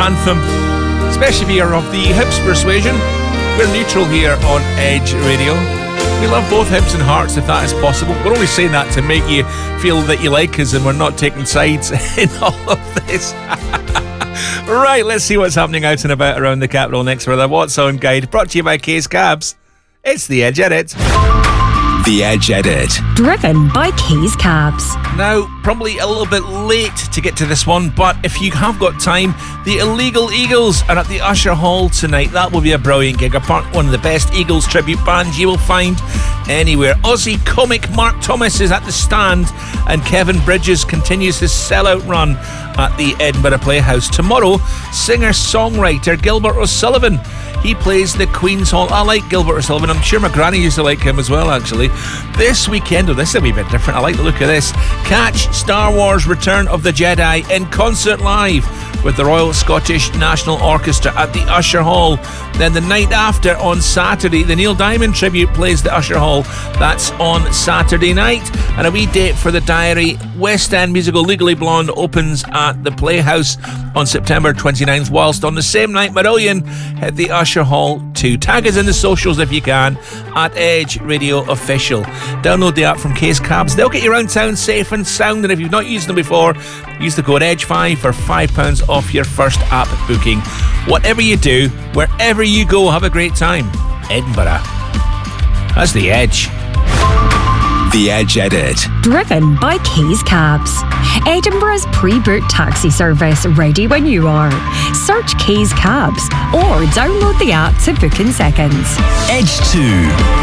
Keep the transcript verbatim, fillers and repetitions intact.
anthem, especially if you're of the Hibs persuasion. We're neutral here on Edge Radio. We love both Hibs and Hearts if that is possible. We're only saying that to make you feel that you like us and we're not taking sides in all of this. Right, let's see what's happening out and about around the capital next with our What's On guide, brought to you by Case Cabs. It's The Edge Edit. The Edge Edit. Driven by Case Cabs. Now, probably a little bit late to get to this one, but if you have got time, the Illegal Eagles are at the Usher Hall tonight. That will be a brilliant gig. Apart one of the best Eagles tribute bands you will find anywhere. Aussie comic Mark Thomas is at the stand, and Kevin Bridges continues his sellout run at the Edinburgh Playhouse. Tomorrow, singer-songwriter Gilbert O'Sullivan. He plays the Queen's Hall. I like Gilbert O'Sullivan. I'm sure my granny used to like him as well, actually. This weekend, oh, this is a wee bit different. I like the look of this. Catch Star Wars Return of the Jedi in concert live with the Royal Scottish National Orchestra at the Usher Hall. Then the night after, on Saturday, the Neil Diamond tribute plays the Usher Hall. That's on Saturday night. And a wee date for the diary. West End musical Legally Blonde opens at the Playhouse on September twenty-ninth, whilst on the same night, Marillion hit the Usher Hall too. Tag us in the socials if you can, at Edge Radio Official. Download the app from Case Cabs. They'll get you around town safe and sound, and if you've not used them before, use the code Edge five for five pounds off your first app booking. Whatever you do, wherever you go, have a great time. Edinburgh. That's The Edge. The Edge Edit. Driven by Case Cabs. Edinburgh's pre-booked taxi service, ready when you are. Search Case Cabs or download the app to book in seconds. Edge two.